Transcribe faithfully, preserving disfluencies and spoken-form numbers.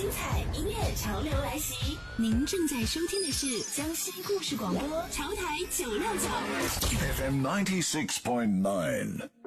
精彩音乐潮流来袭。您正在收听的是江西故事广播潮台九六九 F M ninety six point nine。